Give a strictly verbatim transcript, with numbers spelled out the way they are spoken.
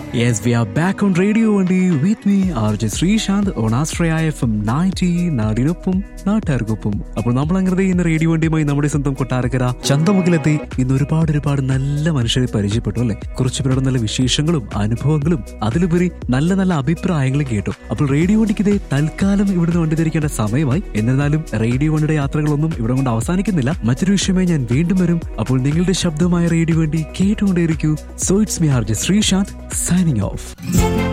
Yes, we are back on Radio Vandi with me, R J Srishant, on Astraya F M ninety, നാടിനൊപ്പം നാട്ടുകാർക്കൊപ്പം. അപ്പോൾ നമ്മൾ അങ്ങനെ ഇന്ന് radio വണ്ടിയുമായി നമ്മുടെ സ്വന്തം കൊട്ടാരക്കര ചന്തമുക്കിലെത്തി. ഇന്ന് ഒരുപാട് ഒരുപാട് നല്ല മനുഷ്യരെ പരിചയപ്പെട്ടു അല്ലെ. കുറച്ചു പേരുടെ നല്ല വിശേഷങ്ങളും അനുഭവങ്ങളും അതിലുപരി നല്ല നല്ല അഭിപ്രായങ്ങളും കേട്ടു. അപ്പോൾ റേഡിയോ വണ്ടിക്ക് ഇതേ തൽക്കാലം ഇവിടുന്ന് വണ്ടി തിരിക്കേണ്ട സമയമായി. എന്നിരുന്നാലും റേഡിയോ വണ്ടിയുടെ യാത്രകളൊന്നും ഇവിടെ കൊണ്ട് അവസാനിക്കുന്നില്ല. മറ്റൊരു വിഷയമായി ഞാൻ വീണ്ടും വരും. അപ്പോൾ നിങ്ങളുടെ ശബ്ദമായ റേഡിയോ വണ്ടി കേട്ടുകൊണ്ടേയിരിക്കൂ. So it's me R J Sreesanth signing off.